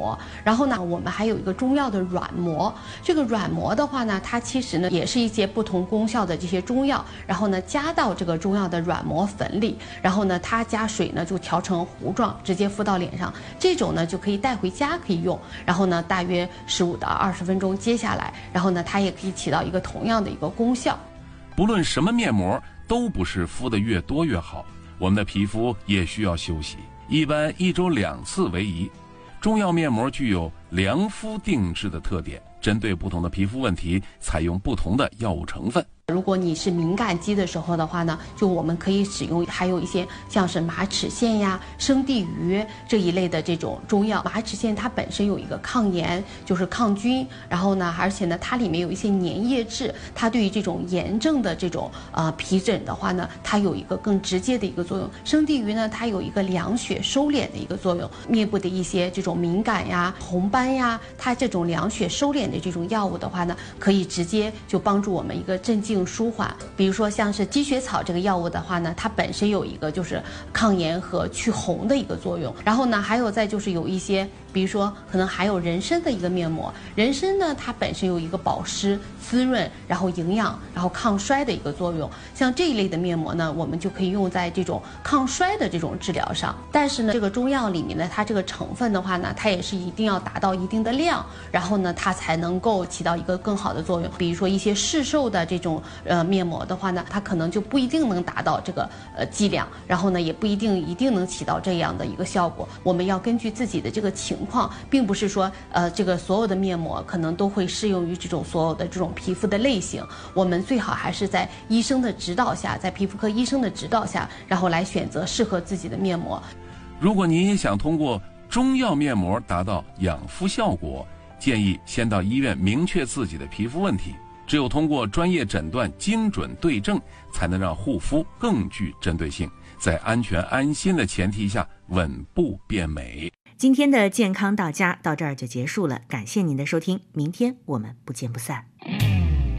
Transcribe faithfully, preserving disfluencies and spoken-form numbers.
膜。然后呢，我们还有一个中药的软膜。这个软膜的话呢，它其实呢也是一些不同功效的这些中药，然后呢加到这个中药的软膜粉里，然后呢它加水呢就调成糊状，直接敷到脸上。这种呢就可以带回家可以用，然后呢大约十五到二十分钟接下来，然后呢它也可以起到一个同样的一个功效。 不论什么面膜都不是敷得越多越好，我们的皮肤也需要休息，一般一周两次为宜。中药面膜具有凉敷定制的特点，针对不同的皮肤问题采用不同的药物成分。 如果你是敏感肌的时候的话呢，就我们可以使用还有一些像是马齿苋呀、生地榆这一类的这种中药。马齿苋它本身有一个抗炎，就是抗菌，然后呢，而且呢，它里面有一些粘液质，它对于这种炎症的这种呃皮疹的话呢，它有一个更直接的一个作用。生地榆呢，它有一个凉血收敛的一个作用，面部的一些这种敏感呀、红斑呀，它这种凉血收敛的这种药物的话呢，可以直接就帮助我们一个镇静舒缓。比如说像是积雪草这个药物的话呢，它本身有一个就是抗炎和去红的一个作用。然后呢，还有再就是有一些，比如说可能还有人参的一个面膜，人参呢它本身有一个保湿、滋润，然后营养，然后抗衰的一个作用。像这一类的面膜呢，我们就可以用在这种抗衰的这种治疗上。但是呢，这个中药里面呢，它这个成分的话呢，它也是一定要达到一定的量，然后呢，它才能够起到一个更好的作用。比如说一些市售的这种呃面膜的话呢，它可能就不一定能达到这个呃剂量，然后呢，也不一定一定能起到这样的一个效果。我们要根据自己的这个情况，并不是说呃这个所有的面膜可能都会适用于这种所有的这种皮肤的类型。我们最好还是在医生的指导下，在皮肤科医生的指导下，然后来选择适合自己的面膜。 如果您也想通过中药面膜达到养肤效果，建议先到医院明确自己的皮肤问题。只有通过专业诊断、精准对症，才能让护肤更具针对性，在安全安心的前提下稳步变美。 今天的健康到家到这儿就结束了，感谢您的收听，明天我们不见不散。